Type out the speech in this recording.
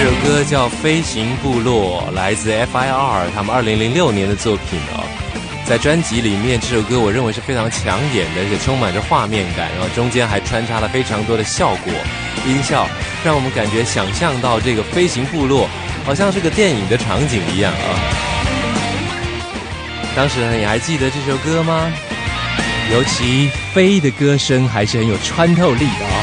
首歌叫《飞行部落》，来自 FIR 他们2006年的作品哦。在专辑里面，这首歌我认为是非常抢眼的，而且充满着画面感，然后中间还穿插了非常多的效果音效，让我们感觉想象到这个飞行部落好像是个电影的场景一样啊。当时呢，你还记得这首歌吗？尤其飞的歌声还是很有穿透力的。